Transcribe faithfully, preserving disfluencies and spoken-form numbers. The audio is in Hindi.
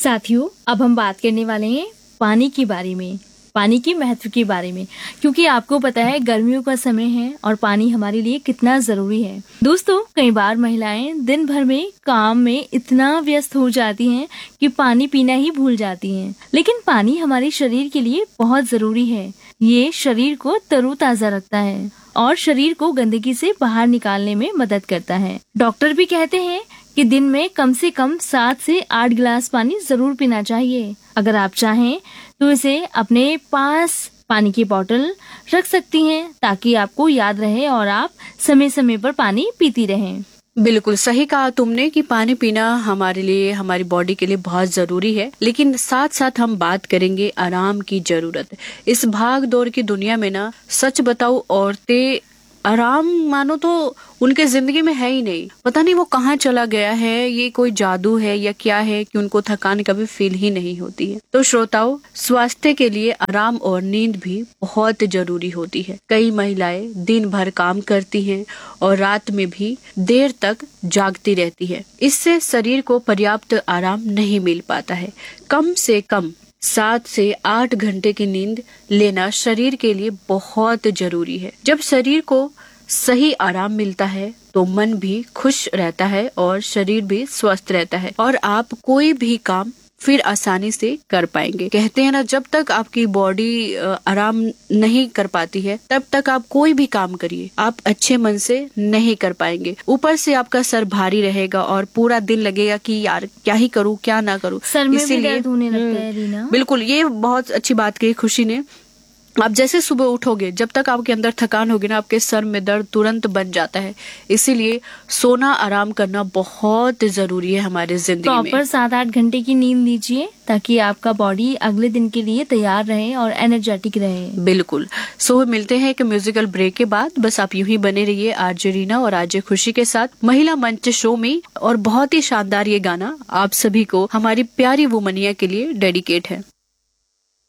साथियों, अब हम बात करने वाले हैं पानी के बारे में, पानी के महत्व के बारे में, क्योंकि आपको पता है गर्मियों का समय है और पानी हमारे लिए कितना जरूरी है। दोस्तों, कई बार महिलाएं दिन भर में काम में इतना व्यस्त हो जाती हैं कि पानी पीना ही भूल जाती हैं, लेकिन पानी हमारे शरीर के लिए बहुत जरूरी है। ये शरीर को तरोताजा रखता है और शरीर को गंदगी से बाहर निकालने में मदद करता है। डॉक्टर भी कहते हैं कि दिन में कम से कम सात से आठ गिलास पानी जरूर पीना चाहिए। अगर आप चाहें तो इसे अपने पास पानी की बोतल रख सकती हैं ताकि आपको याद रहे और आप समय समय पर पानी पीती रहें। बिल्कुल सही कहा तुमने कि पानी पीना हमारे लिए, हमारी बॉडी के लिए बहुत जरूरी है, लेकिन साथ साथ हम बात करेंगे आराम की जरूरत। इस भाग दौड़ की दुनिया में ना, सच बताऊं, औरतें आराम मानो तो उनके जिंदगी में है ही नहीं। पता नहीं वो कहाँ चला गया है, ये कोई जादू है या क्या है कि उनको थकान कभी फील ही नहीं होती है। तो श्रोताओं, स्वास्थ्य के लिए आराम और नींद भी बहुत जरूरी होती है। कई महिलाएं दिन भर काम करती हैं और रात में भी देर तक जागती रहती है। इससे शरीर को पर्याप्त आराम नहीं मिल पाता है। कम से कम सात से आठ घंटे की नींद लेना शरीर के लिए बहुत जरूरी है। जब शरीर को सही आराम मिलता है तो मन भी खुश रहता है और शरीर भी स्वस्थ रहता है और आप कोई भी काम फिर आसानी से कर पाएंगे। कहते हैं ना, जब तक आपकी बॉडी आराम नहीं कर पाती है तब तक आप कोई भी काम करिए, आप अच्छे मन से नहीं कर पाएंगे। ऊपर से आपका सर भारी रहेगा और पूरा दिन लगेगा कि यार क्या ही करूं, क्या ना करूं। सर में भी दर्द होने लगता है रीना। बिल्कुल, ये बहुत अच्छी बात कही खुशी ने। आप जैसे सुबह उठोगे, जब तक आपके अंदर थकान होगी ना, आपके सर में दर्द तुरंत बन जाता है। इसीलिए सोना, आराम करना बहुत जरूरी है हमारे जिंदगी में। प्रॉपर सात आठ घंटे की नींद लीजिए ताकि आपका बॉडी अगले दिन के लिए तैयार रहे और एनर्जेटिक रहे। बिल्कुल। सो मिलते हैं एक म्यूजिकल ब्रेक के बाद। बस आप यूं ही बने रहिए आरजे रीना और आरजे खुशी के साथ महिला मंच शो में। और बहुत ही शानदार ये गाना आप सभी को, हमारी प्यारी वुमनिया के लिए डेडिकेट है।